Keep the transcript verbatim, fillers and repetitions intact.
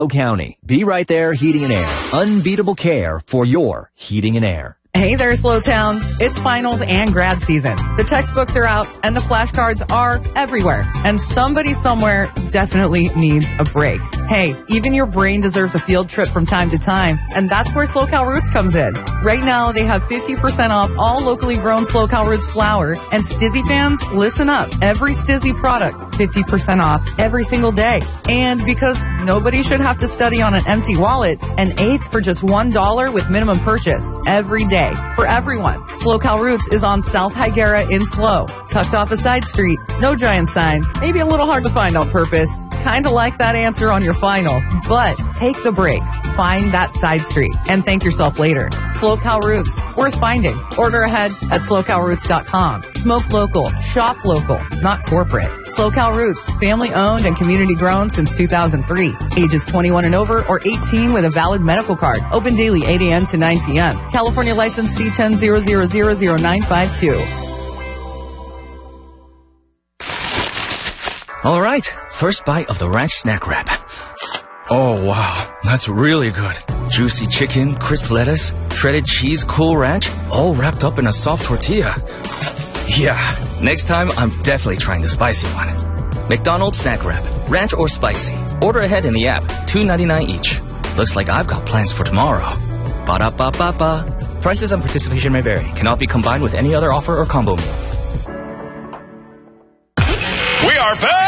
County. Be right there, Heating and Air. Unbeatable care for your heating and air. Hey there, Slowtown. It's finals and grad season. The textbooks are out and the flashcards are everywhere. And somebody somewhere definitely needs a break. Hey, even your brain deserves a field trip from time to time. And that's where SlowCal Roots comes in. Right now, they have fifty percent off all locally grown SlowCal Roots flour. And Stizzy fans, listen up. Every Stizzy product, fifty percent off every single day. And because nobody should have to study on an empty wallet, an eighth for just one dollar with minimum purchase every day. For everyone, SlowCal Roots is on South Higuera in Slow, tucked off a side street, no giant sign, maybe a little hard to find on purpose, kind of like that answer on your final, but take the break, find that side street, and thank yourself later. SlowCal Roots, worth finding. Order ahead at slow cal roots dot com. Smoke local, shop local, not corporate. SlowCal Roots, family owned and community grown since two thousand three. Ages twenty-one and over or eighteen with a valid medical card. Open daily eight a.m. to nine p.m. California license C ten zero zero zero zero nine five two. All right, first bite of the ranch snack wrap. Oh, wow, that's really good. Juicy chicken, crisp lettuce, shredded cheese, cool ranch, all wrapped up in a soft tortilla. Yeah, next time I'm definitely trying the spicy one. McDonald's snack wrap, ranch or spicy. Order ahead in the app, two ninety-nine each. Looks like I've got plans for tomorrow. Ba-da-ba-ba-ba. Prices and participation may vary. Cannot be combined with any other offer or combo meal. We are back!